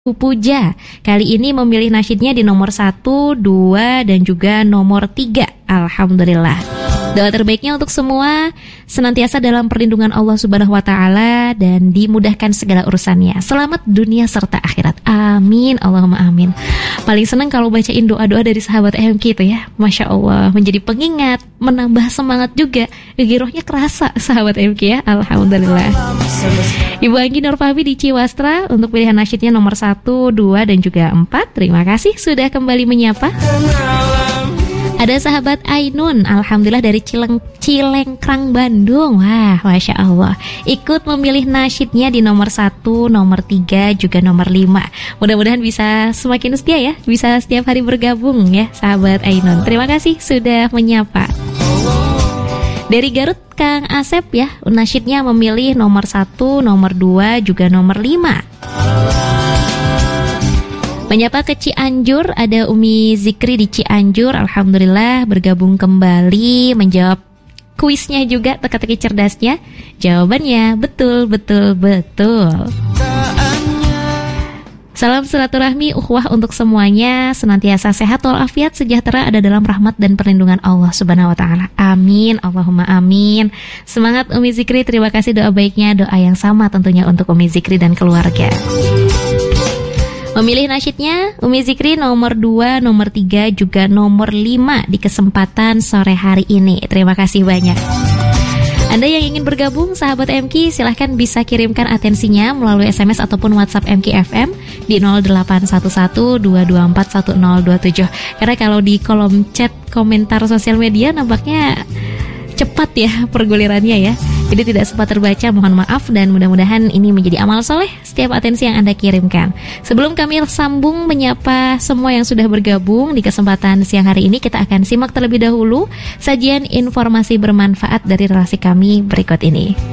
Puja kali ini memilih nasyidnya di nomor 1, 2, dan juga nomor 3. Alhamdulillah. Doa terbaiknya untuk semua senantiasa dalam perlindungan Allah Subhanahu wa taala dan dimudahkan segala urusannya. Selamat dunia serta akhirat. Amin. Allahumma amin. Paling senang kalau bacain doa-doa dari sahabat MQ itu ya. Masya Allah, menjadi pengingat, menambah semangat juga. Girohnya kerasa sahabat MQ ya. Alhamdulillah. Ibu Anggi Nurfabi di Ciwastra untuk pilihan nasyidnya nomor 1, 2, dan juga 4. Terima kasih sudah kembali menyapa. Ada sahabat Ainun, alhamdulillah dari Cilengkrang, Bandung. Wah, Masya Allah. Ikut memilih nasyidnya di nomor 1, nomor 3, juga nomor 5. Mudah-mudahan bisa semakin setia ya, bisa setiap hari bergabung ya, sahabat Ainun. Terima kasih sudah menyapa. Dari Garut, Kang Asep ya, nasyidnya memilih nomor 1, nomor 2, juga nomor 5. Menyapa ke Cianjur, ada Umi Zikri di Cianjur. Alhamdulillah bergabung kembali, menjawab kuisnya juga, teka-teki cerdasnya. Jawabannya betul. Salam silaturahmi ukhuwah untuk semuanya, senantiasa sehat walafiat, sejahtera, ada dalam rahmat dan perlindungan Allah Subhanahu wa taala. Amin, Allahumma amin. Semangat Umi Zikri, terima kasih doa baiknya, doa yang sama tentunya untuk Umi Zikri dan keluarga. Memilih nasyidnya Umi Zikri nomor 2, nomor 3, juga nomor 5 di kesempatan sore hari ini. Terima kasih banyak. Anda yang ingin bergabung sahabat MQ, silahkan bisa kirimkan atensinya melalui SMS ataupun WhatsApp MQ FM di 0811-224-1027. Karena kalau di kolom chat komentar sosial media nampaknya cepat ya pergulirannya ya. Jadi tidak sempat terbaca, mohon maaf, dan mudah-mudahan ini menjadi amal soleh setiap atensi yang Anda kirimkan. Sebelum kami sambung menyapa semua yang sudah bergabung di kesempatan siang hari ini, kita akan simak terlebih dahulu sajian informasi bermanfaat dari relasi kami berikut ini.